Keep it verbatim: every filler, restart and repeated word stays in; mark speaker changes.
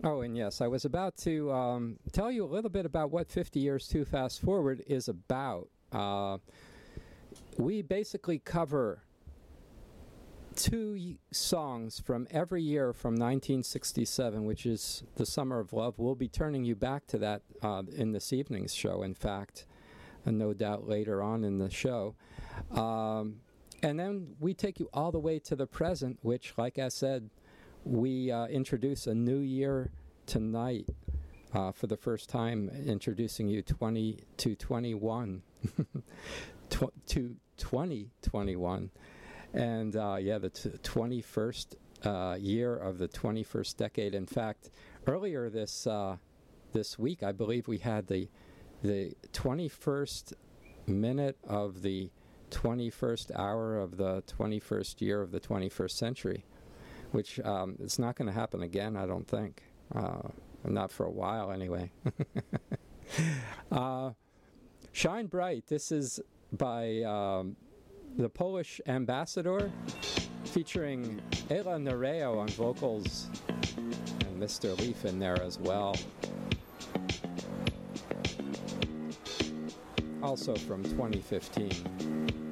Speaker 1: Oh, and yes, I was about to um, tell you a little bit about what fifty Years Too Fast Forward is about. Uh, we basically cover two y- songs from every year from nineteen sixty-seven, which is the Summer of Love. We'll be turning you back to that uh, in this evening's show, in fact, and no doubt later on in the show. Um, and then we take you all the way to the present, which, like I said, we uh, introduce a new year tonight uh, for the first time, introducing you twenty to twenty-one, Tw- to twenty twenty-one. And uh, yeah, the t- twenty-first uh, year of the twenty-first decade. In fact, earlier this uh, this week, I believe we had the the twenty-first minute of the twenty-first hour of the twenty-first year of the twenty-first century, which um, it's not going to happen again, I don't think. Uh, not for a while, anyway. uh, Shine Bright. This is by um, the Polish Ambassador, featuring Ela Nereo on vocals, and Mister Leaf in there as well. Also from twenty fifteen.